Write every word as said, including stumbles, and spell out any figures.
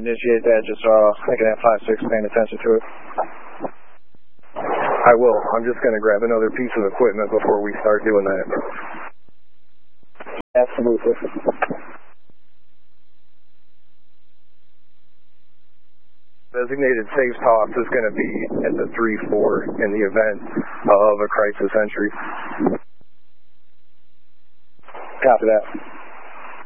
Initiate that, just uh, making that five six, paying attention to it. I will. I'm just going to grab another piece of equipment before we start doing that. Absolutely. Designated safe toss is going to be at the three four in the event of a crisis entry. Copy that.